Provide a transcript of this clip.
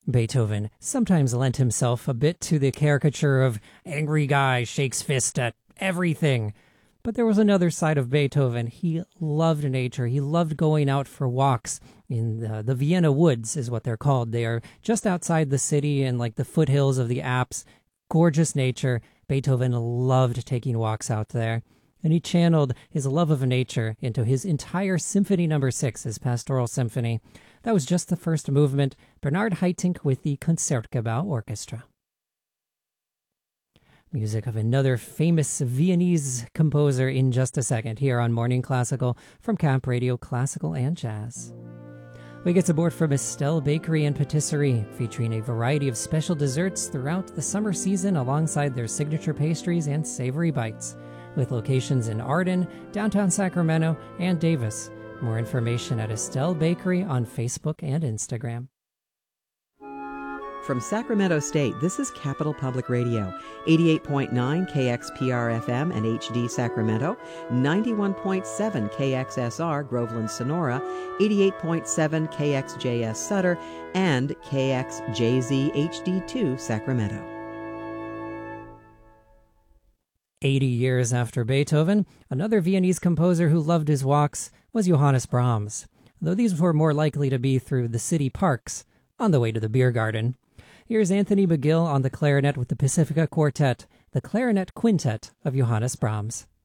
Beethoven sometimes lent himself a bit to the caricature of angry guy shakes fist at everything. But there was another side of Beethoven. He loved nature. He loved going out for walks in the Vienna woods is what they're called. They are just outside the city and like the foothills of the Alps. Gorgeous nature. Beethoven loved taking walks out there. And he channeled his love of nature into his entire Symphony No. 6, his Pastoral Symphony. That was just the first movement. Bernard Haitink with the Concertgebouw Orchestra. Music of another famous Viennese composer in just a second here on Morning Classical from Camp Radio Classical and Jazz. We get support from Estelle Bakery and Patisserie, featuring a variety of special desserts throughout the summer season alongside their signature pastries and savory bites, with locations in Arden, downtown Sacramento, and Davis. More information at Estelle Bakery on Facebook and Instagram. From Sacramento State, this is Capital Public Radio, 88.9 KXPR-FM and HD Sacramento, 91.7 KXSR Groveland Sonora, 88.7 KXJS Sutter, and KXJZ HD2 Sacramento. 80 years after Beethoven, another Viennese composer who loved his walks was Johannes Brahms, though these were more likely to be through the city parks on the way to the beer garden. Here's Anthony McGill on the clarinet with the Pacifica Quartet, the clarinet quintet of Johannes Brahms.